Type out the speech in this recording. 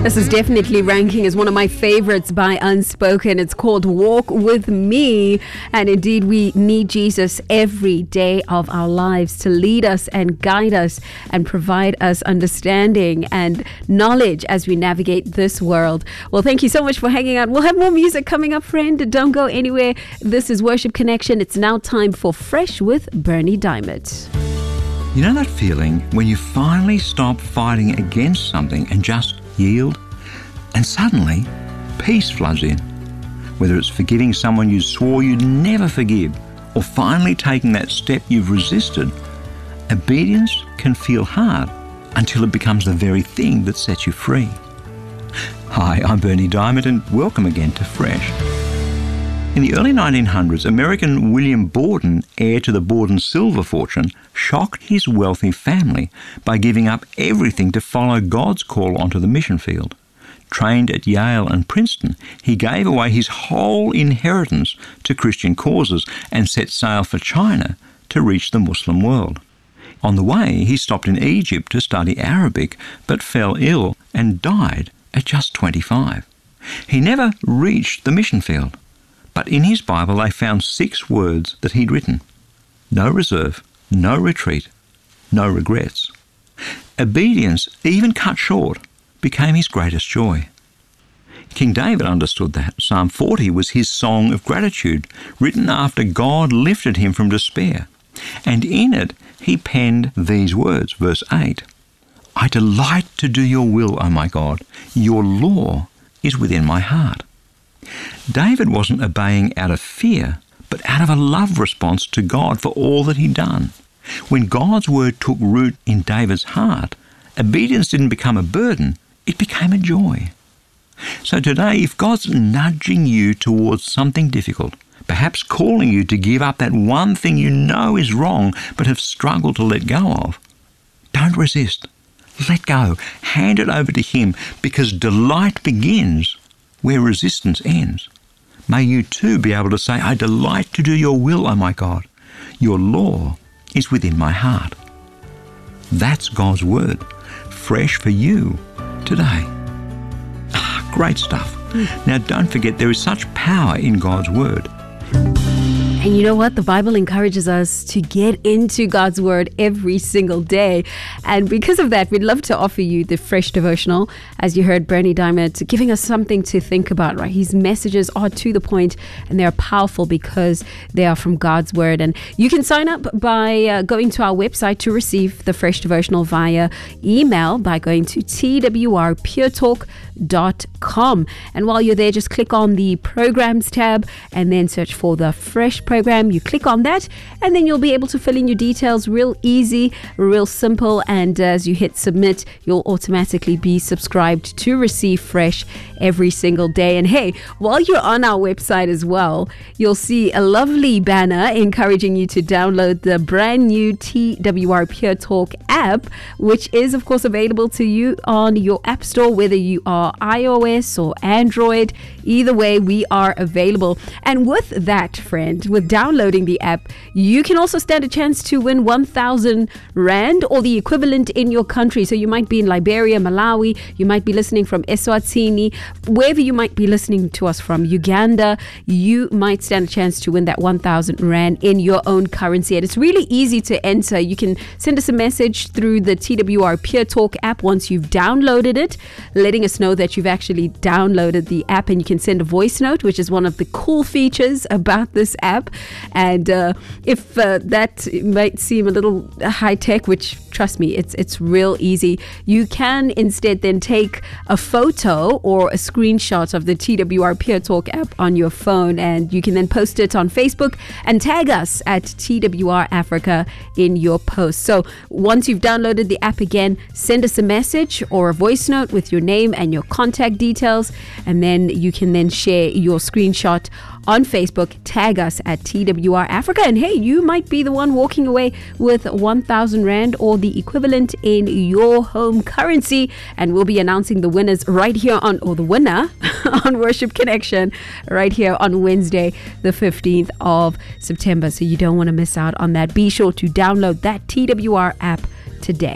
This is definitely ranking as one of my favorites by Unspoken. It's called Walk With Me. And indeed, we need Jesus every day of our lives to lead us and guide us and provide us understanding and knowledge as we navigate this world. Well, thank you so much for hanging out. We'll have more music coming up, friend. Don't go anywhere. This is Worship Connection. It's now time for Fresh with Bernie Diamond. You know that feeling when you finally stop fighting against something and just yield? And suddenly, peace floods in. Whether it's forgiving someone you swore you'd never forgive, or finally taking that step you've resisted, obedience can feel hard until it becomes the very thing that sets you free. Hi, I'm Bernie Diamond, and welcome again to Fresh. In the early 1900s, American William Borden, heir to the Borden silver fortune, shocked his wealthy family by giving up everything to follow God's call onto the mission field. Trained at Yale and Princeton, he gave away his whole inheritance to Christian causes and set sail for China to reach the Muslim world. On the way, he stopped in Egypt to study Arabic, but fell ill and died at just 25. He never reached the mission field. But in his Bible they found 6 words that he'd written. No reserve, no retreat, no regrets. Obedience, even cut short, became his greatest joy. King David understood that. Psalm 40 was his song of gratitude, written after God lifted him from despair. And in it he penned these words, verse 8, I delight to do your will, O my God. Your law is within my heart. David wasn't obeying out of fear, but out of a love response to God for all that he'd done. When God's word took root in David's heart, obedience didn't become a burden, it became a joy. So today, if God's nudging you towards something difficult, perhaps calling you to give up that one thing you know is wrong but have struggled to let go of, don't resist. Let go. Hand it over to Him, because delight begins where resistance ends. May you too be able to say, I delight to do your will, O my God. Your law is within my heart. That's God's word, fresh for you today. Great stuff. Now don't forget, there is such power in God's word. And you know what? The Bible encourages us to get into God's Word every single day. And because of that, we'd love to offer you the Fresh Devotional. As you heard Bernie Diamond giving us something to think about, right? His messages are to the point and they're powerful because they are from God's Word. And you can sign up by going to our website to receive the Fresh Devotional via email by going to twrpuretalk.com. And while you're there, just click on the Programs tab and then search for the Fresh program. You click on that and then you'll be able to fill in your details real easy, real simple, and as you hit submit, you'll automatically be subscribed to receive Fresh every single day. And hey, while you're on our website as well, you'll see a lovely banner encouraging you to download the brand new TWR Pure Talk app, which is of course available to you on your app store, whether you are iOS or Android. Either way, we are available. And with that, friend, with downloading the app, you can also stand a chance to win 1,000 Rand or the equivalent in your country. So you might be in Liberia, Malawi, you might be listening from Eswatini, wherever you might be listening to us from, Uganda, you might stand a chance to win that 1,000 Rand in your own currency. And it's really easy to enter. You can send us a message through the TWR Pure Talk app once you've downloaded it, letting us know that you've actually downloaded the app, and you can send a voice note, which is one of the cool features about this app. And if that might seem a little high tech, which trust me, it's real easy, you can instead then take a photo or a screenshot of the TWR Pure Talk app on your phone, and you can then post it on Facebook and tag us at TWR Africa in your post. So once you've downloaded the app, again, send us a message or a voice note with your name and your contact details, and then you can then share your screenshot on Facebook, tag us at TWR Africa, and hey, you might be the one walking away with 1,000 Rand or the equivalent in your home currency, and we'll be announcing the winners right here on, or the winner on Worship Connection right here on Wednesday, the 15th of September. So you don't want to miss out on that. Be sure to download that TWR app today.